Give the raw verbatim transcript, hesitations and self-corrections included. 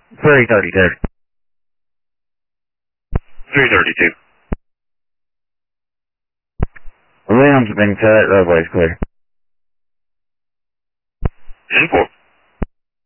three thirty-two. three thirty-two. Limbs have been cut, roadway's clear. ten four.